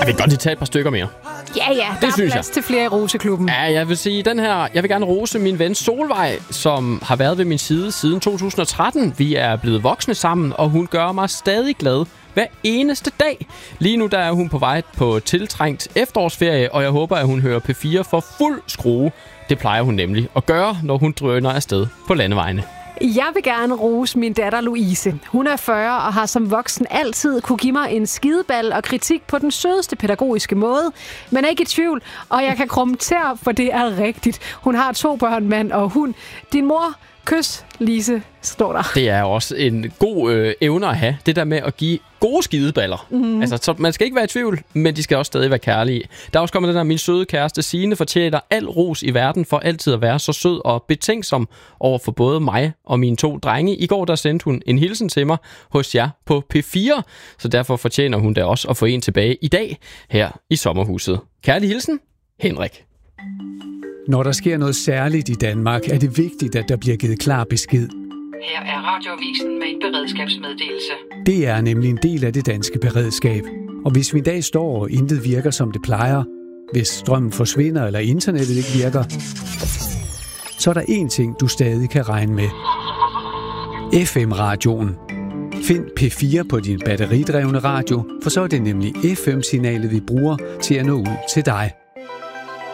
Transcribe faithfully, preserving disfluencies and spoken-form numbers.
Jeg vil godt lige tage et par stykker mere. Ja, ja, der det er synes plads jeg. til flere i Roseklubben. Ja, jeg vil sige, den her, jeg vil gerne rose min ven Solvej, som har været ved min side siden to tusind og tretten. Vi er blevet voksne sammen, og hun gør mig stadig glad hver eneste dag. Lige nu der er hun på vej på tiltrængt efterårsferie, og jeg håber, at hun hører P fire for fuld skrue. Det plejer hun nemlig at gøre, når hun drøner afsted på landevejene. Jeg vil gerne rose min datter Louise. Hun er fyrre og har som voksen altid kunne give mig en skideball og kritik på den sødeste pædagogiske måde. Men er ikke i tvivl, og jeg kan krumme tær, for det er rigtigt. Hun har to børn, mand og hund. Din mor, kys, Lise, står der. Det er også en god øh, evne at have, det der med at give gode skideballer. Mm. Altså, så man skal ikke være i tvivl, men de skal også stadig være kærlige. Der er også kommet den der, min søde kæreste Signe fortjener al ros i verden for altid at være så sød og betænksom over for både mig og mine to drenge. I går der sendte hun en hilsen til mig hos jer på P fire, så derfor fortjener hun da også at få en tilbage i dag her i sommerhuset. Kærlig hilsen, Henrik. Når der sker noget særligt i Danmark, er det vigtigt, at der bliver givet klar besked. Her er Radioavisen med en beredskabsmeddelelse. Det er nemlig en del af det danske beredskab. Og hvis vi en dag står og intet virker, som det plejer, hvis strømmen forsvinder eller internettet ikke virker, så er der én ting, du stadig kan regne med. F M-radioen. Find P fire på din batteridrevne radio, for så er det nemlig F M-signalet, vi bruger til at nå ud til dig.